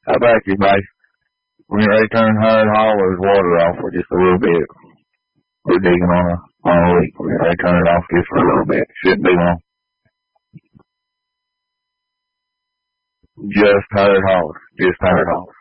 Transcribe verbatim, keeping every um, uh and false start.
How about you, buddy? When you're ready to turn hard haul, there's water off for just a little bit. We're digging on a, on a leak. We're ready to turn it off just for a little bit. Shouldn't be long. Just hard haul. Just hard haul.